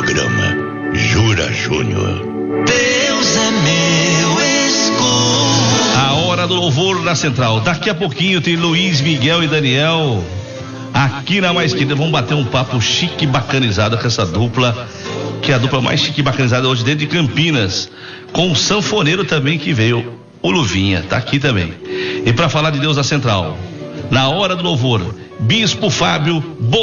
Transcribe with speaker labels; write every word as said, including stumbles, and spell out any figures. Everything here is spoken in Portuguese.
Speaker 1: Programa Jura Júnior.
Speaker 2: Deus é meu escudo.
Speaker 3: A hora do louvor na Central. Daqui a pouquinho tem Luiz, Miguel e Daniel aqui na Mais Querida. Vamos bater um papo chique e bacanizado com essa dupla, que é a dupla mais chique e bacanizada hoje dentro de Campinas, com o sanfoneiro também que veio, o Luvinha, tá aqui também. E para falar de Deus na Central, na hora do louvor, Bispo Fábio